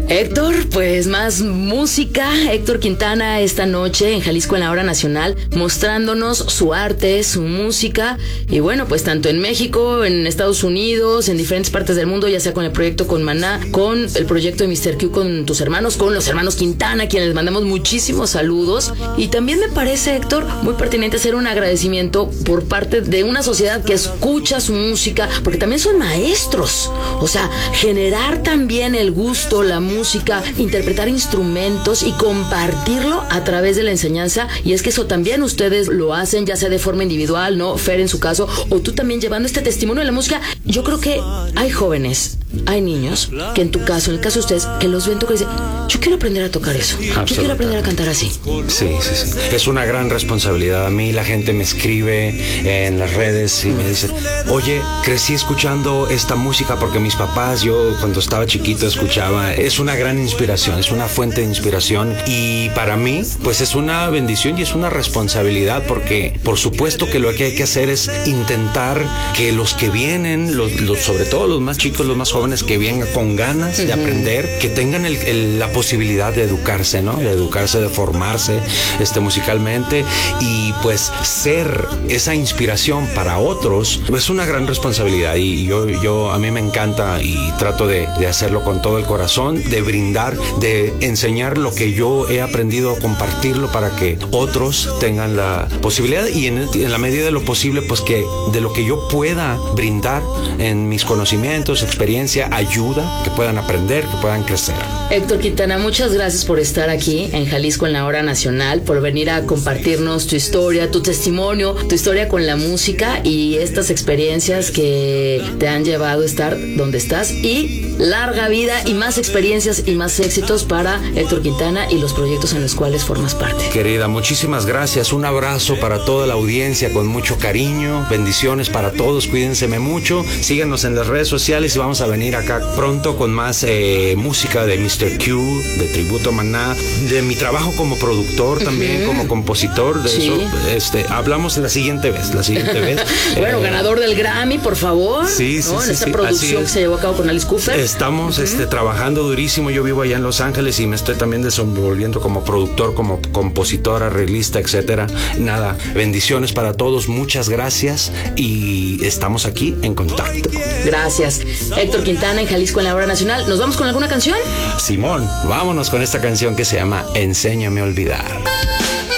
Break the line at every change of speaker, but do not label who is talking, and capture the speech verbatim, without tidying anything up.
Héctor, pues más música. Héctor Quintana esta noche en Jalisco en la Hora Nacional, mostrándonos su arte, su música. Y bueno, pues tanto en México, en Estados Unidos, en diferentes partes del mundo, ya sea con el proyecto con Maná, con el proyecto de míster Q con tus hermanos, con los hermanos Quintana, a quienes les mandamos muchísimos saludos. Y también me parece, Héctor, muy pertinente hacer un agradecimiento por parte de una sociedad que escucha su música, porque también son maestros. O sea, generar también el gusto, la música, música, interpretar instrumentos y compartirlo a través de la enseñanza. Y es que eso también ustedes lo hacen, ya sea de forma individual, ¿no? Fer en su caso, o tú también llevando este testimonio de la música. Yo creo que hay jóvenes, hay niños, que en tu caso, en el caso de ustedes, que los ven tocar y dicen, yo quiero aprender a tocar eso, yo quiero aprender a cantar así.
Sí, sí, sí. Es una gran responsabilidad. A mí la gente me escribe en las redes y me dice, oye, crecí escuchando esta música porque mis papás, yo cuando estaba chiquito escuchaba. Es una gran inspiración, es una fuente de inspiración y para mí pues es una bendición y es una responsabilidad, porque por supuesto que lo que hay que hacer es intentar que los que vienen, los, los, sobre todo los más chicos, los más jóvenes, que vengan con ganas de aprender, que tengan el, el, la posibilidad de educarse, ¿no? De educarse, de formarse este, musicalmente, y pues ser esa inspiración para otros es una gran responsabilidad. Y yo, yo a mí me encanta y trato de, de hacerlo con todo el corazón, de brindar, de enseñar lo que yo he aprendido, compartirlo para que otros tengan la posibilidad y en, en la medida de lo posible, pues que de lo que yo pueda brindar en mis conocimientos, experiencia, ayuda, que puedan aprender, que puedan crecer.
Héctor Quintana, muchas gracias por estar aquí en Jalisco en la Hora Nacional, por venir a compartirnos tu historia, tu testimonio, tu historia con la música y estas experiencias que te han llevado a estar donde estás, y larga vida y más experiencias y más éxitos para Héctor Quintana y los proyectos en los cuales formas parte.
Querida, muchísimas gracias. Un abrazo para toda la audiencia con mucho cariño. Bendiciones para todos. Cuídense mucho. Síganos en las redes sociales y vamos a venir acá pronto con más eh, música de míster Q, de Tributo a Maná, de mi trabajo como productor también, uh-huh. como compositor. De sí. eso este, hablamos la siguiente vez. La siguiente vez.
Bueno,
eh,
ganador del Grammy, por favor.
Sí, sí,
¿no?
sí.
En esta
sí,
producción que se llevó a cabo con Alice Cooper.
Estamos uh-huh. este, trabajando durísimo. Yo vivo allá en Los Ángeles y me estoy también desenvolviendo como productor, como compositor, arreglista, etcétera. Nada, bendiciones para todos, muchas gracias y estamos aquí en contacto.
Gracias. Héctor Quintana en Jalisco en la Hora Nacional. ¿Nos vamos con alguna canción?
Simón, vámonos con esta canción que se llama Enséñame a olvidar.